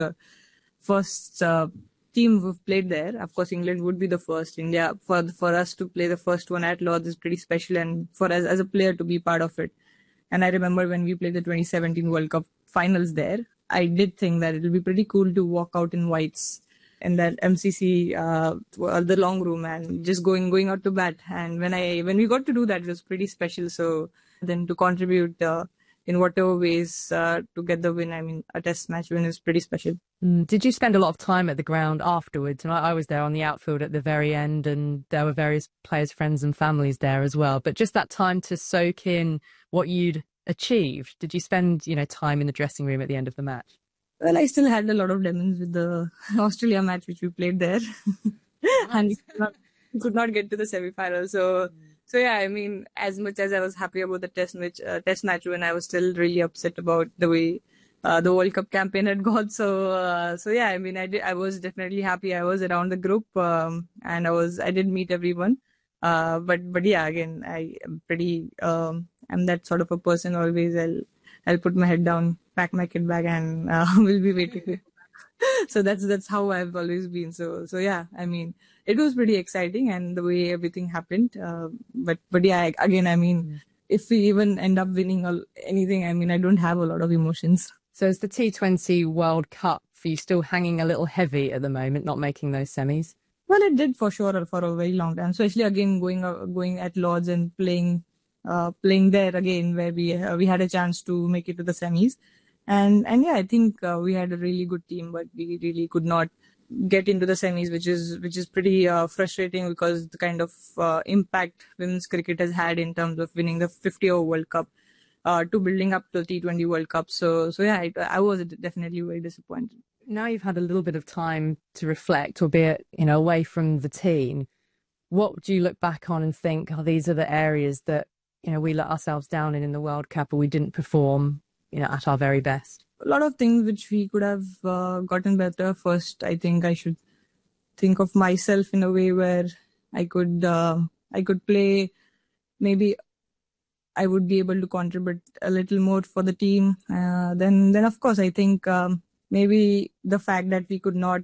first team who've played there. Of course, England would be the first. India, for us to play the first one at Lord's is pretty special, and for us as a player to be part of it. And I remember when we played the 2017 World Cup finals there, I did think that it will be pretty cool to walk out in whites in that MCC, the long room, and just going out to bat. And when we got to do that, it was pretty special. So then to contribute in whatever ways to get the win, I mean, a test match win is pretty special. Did you spend a lot of time at the ground afterwards? And I was there on the outfield at the very end, and there were various players' friends and families there as well. But just that time to soak in what you'd achieved. Did you spend, time in the dressing room at the end of the match? Well, I still had a lot of demons with the Australia match, which we played there. And could not get to the semi-final. So yeah, I mean, as much as I was happy about the test match win, I was still really upset about the way the World Cup campaign had gone. So yeah, I mean, I was definitely happy. I was around the group, and I did meet everyone. But yeah, again, I am pretty, I'm that sort of a person always. I'll put my head down, pack my kit bag, and we'll be waiting. So that's how I've always been. So yeah, I mean, it was pretty exciting, and the way everything happened. But yeah, again, I mean, if we even end up winning or anything, I mean, I don't have a lot of emotions. So is the T20 World Cup for you still hanging a little heavy at the moment, not making those semis? Well, it did for sure for a very long time. Especially again going at Lord's and playing there again, where we had a chance to make it to the semis. And yeah, I think we had a really good team, but we really could not get into the semis, which is pretty frustrating, because the kind of impact women's cricket has had in terms of winning the 50-over World Cup to building up to the T20 World Cup. So yeah, I was definitely very disappointed. Now you've had a little bit of time to reflect, albeit away from the team. What do you look back on and think, these are the areas that we let ourselves down in the World Cup, or we didn't perform at our very best? A lot of things which we could have gotten better. First, I think I should think of myself in a way where I could play. Maybe I would be able to contribute a little more for the team. Then of course, I think maybe the fact that we could not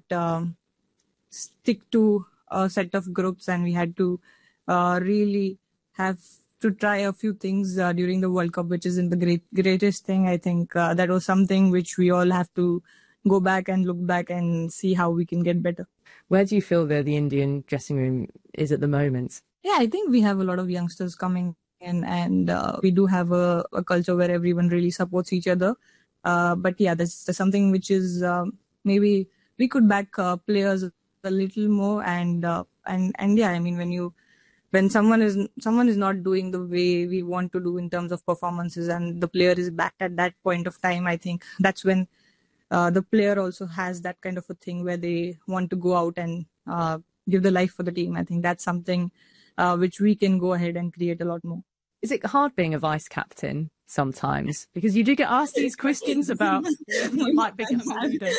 stick to a set of groups, and we had to really have to try a few things during the World Cup, which isn't the greatest thing. I think that was something which we all have to go back and look back and see how we can get better. Where do you feel the Indian dressing room is at the moment? Yeah, I think we have a lot of youngsters coming in, and we do have a culture where everyone really supports each other. But yeah, that's something which is maybe we could back players a little more, and yeah, I mean, when someone is not doing the way we want to do in terms of performances, and the player is backed at that point of time, I think that's when the player also has that kind of a thing where they want to go out and give the life for the team. I think that's something which we can go ahead and create a lot more. Is it hard being a vice captain sometimes? Because you do get asked these questions about what might become a leader.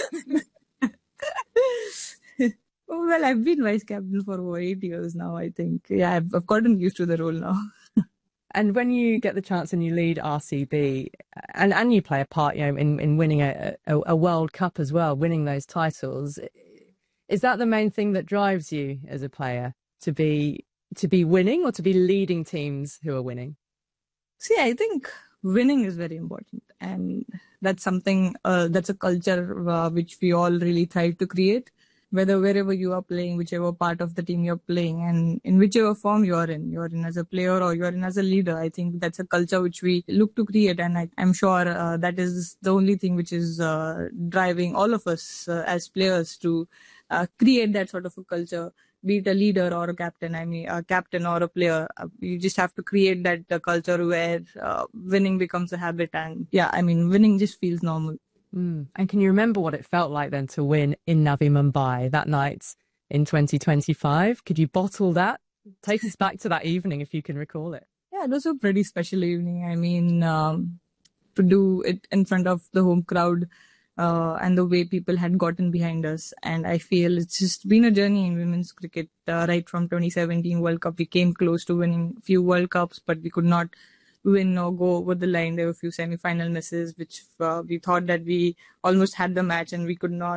Well, I've been vice captain for over 8 years now, I think. Yeah, I've gotten used to the role now. And when you get the chance and you lead RCB, and you play a part, in winning a World Cup as well, winning those titles, is that the main thing that drives you as a player, to be winning, or to be leading teams who are winning? See, I think winning is very important, and that's something that's a culture which we all really try to create. Wherever you are playing, whichever part of the team you're playing, and in whichever form you're in as a player or you're in as a leader, I think that's a culture which we look to create. And I'm sure that is the only thing which is driving all of us as players to create that sort of a culture, be it a leader or a captain. I mean, a captain or a player, you just have to create that culture where winning becomes a habit. And yeah, I mean, winning just feels normal. And can you remember what it felt like then to win in Navi Mumbai that night in 2025? Could you bottle that? Take us back to that evening if you can recall it. Yeah, it was a pretty special evening. I mean, to do it in front of the home crowd and the way people had gotten behind us. And I feel it's just been a journey in women's cricket right from 2017 World Cup. We came close to winning a few World Cups, but we could not win or go over the line. There were a few semi-final misses, which we thought that we almost had the match and we could not.